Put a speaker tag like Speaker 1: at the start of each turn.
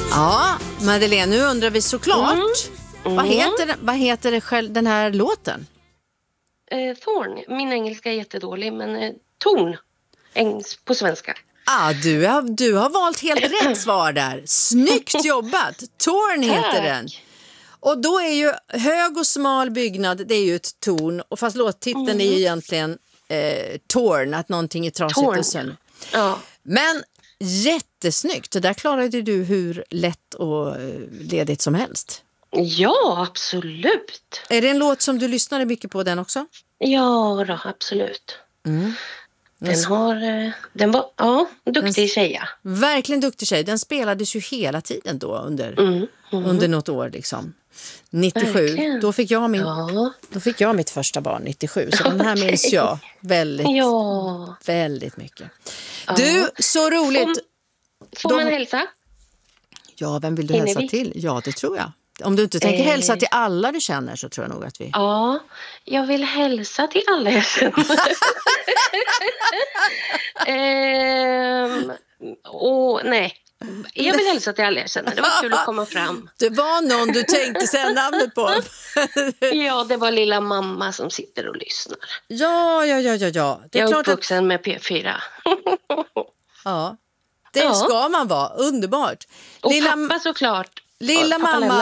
Speaker 1: Ja, Madeleine, nu undrar vi såklart. Vad heter det själv, den här låten?
Speaker 2: Thorn. Min engelska är jättedålig, men torn på svenska.
Speaker 1: Du har valt helt rätt svar där. Snyggt jobbat. Torn heter den. Och då är ju hög och smal byggnad, det är ju ett torn. Och fast låttiteln är ju egentligen torn, att någonting är trasigt och sönder.
Speaker 2: Ja.
Speaker 1: Men jättesnyggt. Och där klarade du hur lätt och ledigt som helst.
Speaker 2: Ja, absolut.
Speaker 1: Är det en låt som du lyssnade mycket på den också?
Speaker 2: Ja, då, absolut. Den var duktig tjej.
Speaker 1: Verkligen duktig tjej. Den spelades ju hela tiden då under något år liksom. 97,
Speaker 2: verkligen.
Speaker 1: Då fick jag mitt första barn 97. Så den här minns jag väldigt mycket.
Speaker 2: Ja.
Speaker 1: Du, så roligt.
Speaker 2: Får man hälsa?
Speaker 1: Ja, vem vill du hälsa till? Ja, det tror jag. Om du inte tänker hälsa till alla du känner så tror jag nog att vi...
Speaker 2: Ja, jag vill hälsa till alla jag känner. Nej, jag vill hälsa till alla jag känner. Det var kul att komma fram.
Speaker 1: Det var någon du tänkte säga namnet på.
Speaker 2: Ja, det var lilla mamma som sitter och lyssnar.
Speaker 1: Ja. Det är
Speaker 2: jag är
Speaker 1: klart
Speaker 2: uppvuxen med P4.
Speaker 1: Ja, det ska man vara. Underbart.
Speaker 2: Och pappa såklart.
Speaker 1: Lilla mamma